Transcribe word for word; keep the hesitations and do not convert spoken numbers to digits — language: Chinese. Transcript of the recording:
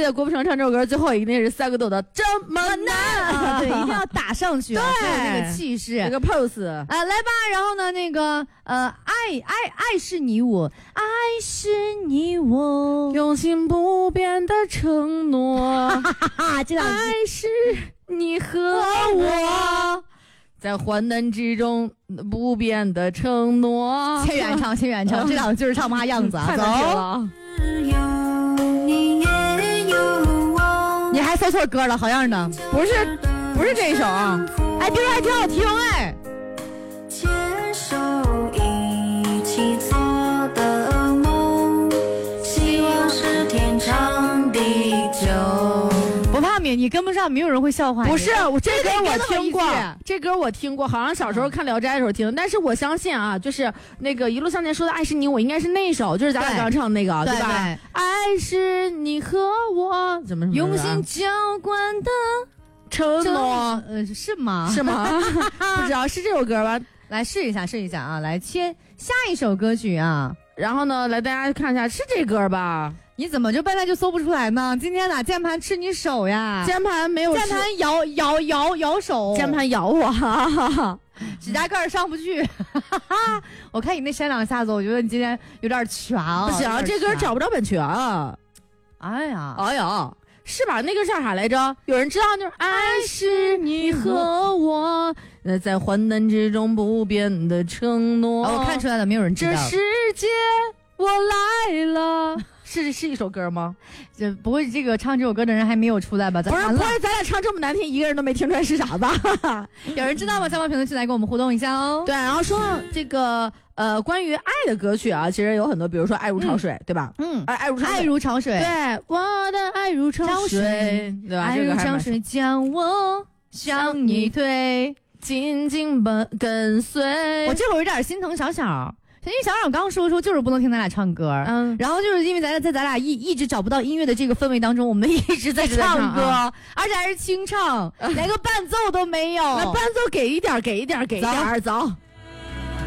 在郭富城唱这首歌最后一定是三个豆的这么难啊，对，一定要打上去、啊， 对， 那个气势， 那个 pose 啊，来吧，然后呢，那个呃，爱爱爱是你我，爱是你我， 用心不变的承诺， 哈哈哈，这爱是你和我。在患难之中不变的承诺。 千原唱，千原唱，这两个就是唱嘛样子啊！ 太难听了。 你还搜错歌了，好样的！ 不是，不是这一首啊！ 哎，这个还挺好听哎。 牵手一起做的梦，希望是天长地久。 不怕你，你跟不上，没有人会笑话你。 不是，我这歌我听过，这歌我听过，好像小时候看《聊斋》的时候听。但是我相信啊，就是那个一路向前说的爱是你我，应该是那首，就是咱俩刚唱的那个， 对, 对吧？对，爱是你和我，怎么什么用心浇灌的承诺， 呃，是吗？ 是吗？不知道是这首歌吧？ 来试一下，试一下啊！来切下一首歌曲啊！ 然后呢，来大家看一下，是这歌吧？ 你怎么就半天就搜不出来呢？今天哪键盘吃你手呀？ 键盘没有， 键盘摇摇摇摇手， 键盘摇我，哈哈哈， 指甲盖上不去。哈哈，我看你那扇两下子，我觉得你今天有点全啊。 不行，这歌找不着版权啊！ 哎呀， 哎呀，是吧？那个叫啥来着？有人知道就是爱是你和我，呃，在患难之中不变的承诺。 哦，我看出来了，没有人知道。 这世界我来了。是是一首歌吗？ 这不会这个唱这首歌的人还没有出来吧？ 不是，不是，咱俩唱这么难听，一个人都没听出来是啥吧？ 有人知道吗？下方评论区来跟我们互动一下哦。 对，然后说这个呃，关于爱的歌曲啊，其实有很多，比如说《爱如潮水》，嗯、对吧？ 嗯， 爱爱如潮水， 爱如潮水， 对，我的爱如潮水，对吧？ 爱如潮水将我向你推， 紧紧跟跟随。 我这会儿有点心疼小小。因为小冉刚说说就是不能听咱俩唱歌，嗯，然后就是因为咱俩在咱俩一一直找不到音乐的这个氛围当中，我们一直在唱歌，啊、而且还是清唱，连个伴奏都没有。 那伴奏给一点，给一点，给一点，走。